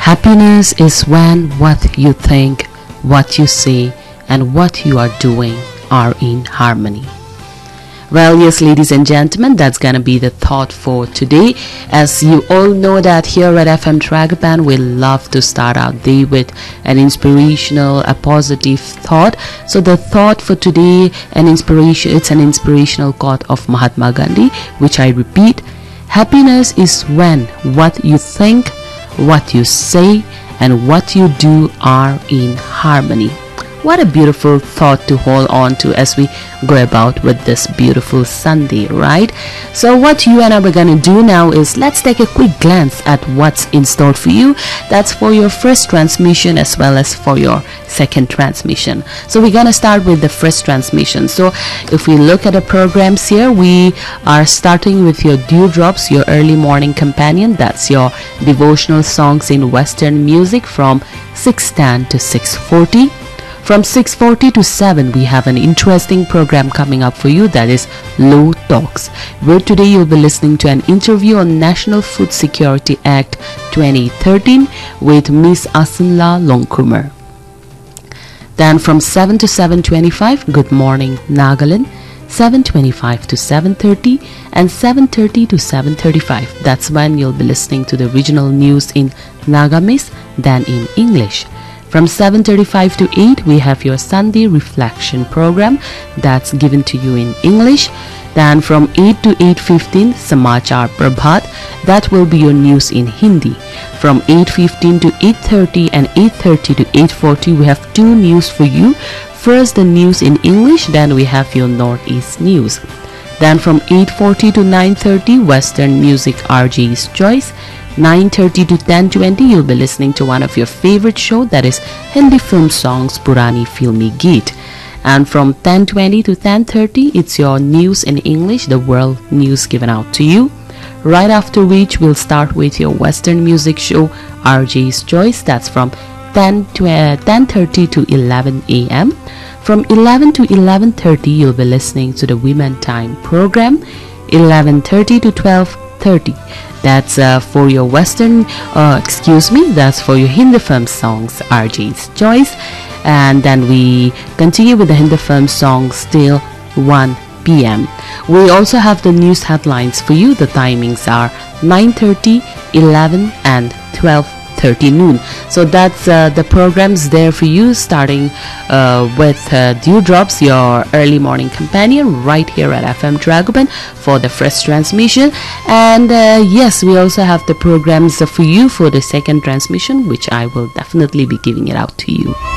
Happiness is when what you think, what you say, and what you are doing are in harmony. Well, yes, ladies and gentlemen, that's gonna be the thought for today. As you all know that here at FM Tragapan, we love to start our day with an inspirational, a positive thought. So the thought for today, it's an inspirational quote of Mahatma Gandhi, which I repeat: happiness is when what you think, what you say, and what you do are in harmony. What a beautiful thought to hold on to as we go about with this beautiful Sunday, right? So what you and I are going to do now is let's take a quick glance at what's in store for you. That's for your first transmission as well as for your second transmission. So we're going to start with the first transmission. So if we look at the programs here, we are starting with your Dewdrops, your early morning companion. That's your devotional songs in Western music from 6:10 to 6:40. From 6:40 to 7, we have an interesting program coming up for you, that is Low Talks, where today you'll be listening to an interview on National Food Security Act 2013 with Miss Asunla Longkumer. Then from 7 to 7:25, Good Morning Nagaland, 7:25 to 7:30, and 7:30 to 7:35. That's when you'll be listening to the regional news in Nagamis, then in English. From 7:35 to 8, we have your Sunday Reflection program that's given to you in English. Then from 8 to 8:15, Samachar Prabhat, that will be your news in Hindi. From 8:15 to 8:30 and 8:30 to 8:40, we have two news for you. First, the news in English, then we have your Northeast news. Then from 8:40 to 9:30, Western Music RJ's Choice. 9:30 to 10:20, you'll be listening to one of your favorite show, that is Hindi film songs Purani Filmi Geet. And from 10:20 to 10:30, it's your news in English, the world news given out to you. Right after which, we'll start with your Western music show RJ's Choice. That's from 10:30 to 11 a.m. From 11 to 11:30, you'll be listening to the Women Time program. 11:30 to 12:30. That's for your that's for your Hindi film songs, RJ's Choice. And then we continue with the Hindi film songs till 1 p.m. We also have the news headlines for you. The timings are 9:30, 11, and 12:30 noon. So that's the programs there for you, starting with Dewdrops, your early morning companion, right here at FM Dragoban for the first transmission. And yes, we also have the programs for you for the second transmission, which I will definitely be giving it out to you.